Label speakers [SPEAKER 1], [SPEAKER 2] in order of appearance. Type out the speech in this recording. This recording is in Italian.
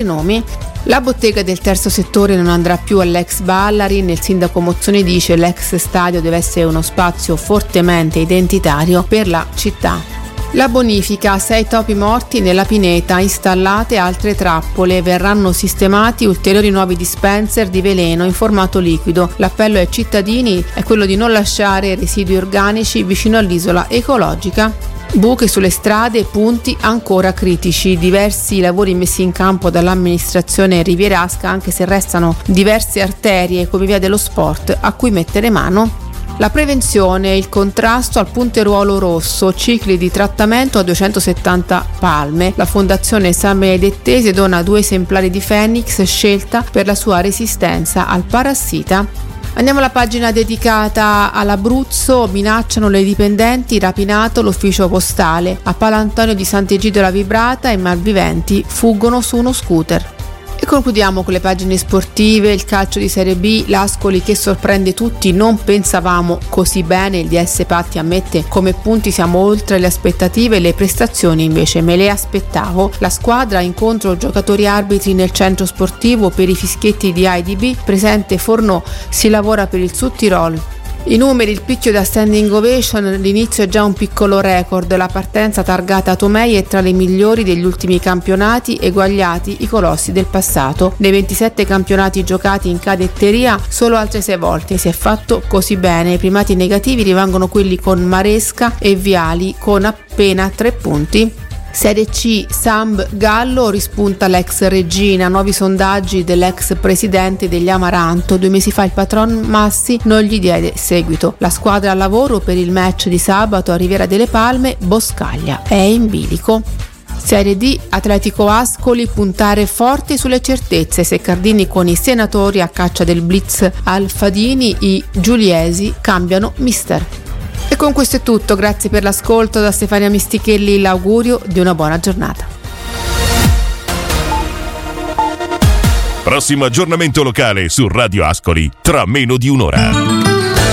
[SPEAKER 1] nomi. La bottega del terzo settore non andrà più all'ex Ballarin. Il sindaco Mozzoni dice che l'ex stadio deve essere uno spazio fortemente identitario per la città. La bonifica, 6 topi morti nella pineta, installate altre trappole, verranno sistemati ulteriori nuovi dispenser di veleno in formato liquido. L'appello ai cittadini è quello di non lasciare residui organici vicino all'isola ecologica. Buche sulle strade, punti ancora critici, diversi lavori messi in campo dall'amministrazione rivierasca, anche se restano diverse arterie come via dello Sport a cui mettere mano. La prevenzione, il contrasto al punteruolo rosso, cicli di trattamento a 270 palme. La Fondazione San Benedettese dona 2 esemplari di Phoenix scelta per la sua resistenza al parassita. Andiamo alla pagina dedicata all'Abruzzo. Minacciano le dipendenti, rapinato l'ufficio postale. A Palantonio di Sant'Egidio la Vibrata, i malviventi fuggono su uno scooter. E concludiamo con le pagine sportive. Il calcio di Serie B, l'Ascoli che sorprende tutti, non pensavamo così bene, il DS Patti ammette come punti siamo oltre le aspettative, le prestazioni invece me le aspettavo. La squadra incontro giocatori arbitri nel centro sportivo per i fischietti di IDB, presente Fornò, si lavora per il Sud Tirol. I numeri, il picchio da standing ovation, l'inizio è già un piccolo record, la partenza targata a Tomei è tra le migliori degli ultimi campionati, eguagliati i colossi del passato. Nei 27 campionati giocati in cadetteria solo altre 6 volte si è fatto così bene. I primati negativi rimangono quelli con Maresca e Viali con appena 3 punti. Serie C, Samb Gallo, rispunta l'ex regina, nuovi sondaggi dell'ex presidente degli Amaranto. 2 mesi fa il patron Massi non gli diede seguito. La squadra al lavoro per il match di sabato a Riviera delle Palme, Boscaglia è in bilico. Serie D, Atletico Ascoli, puntare forte sulle certezze. Seccardini con i senatori a caccia del blitz Alfadini, i giuliesi cambiano mister. E con questo è tutto, grazie per l'ascolto. Da Stefania Mistichelli l'augurio di una buona giornata.
[SPEAKER 2] Prossimo aggiornamento locale su Radio Ascoli tra meno di un'ora.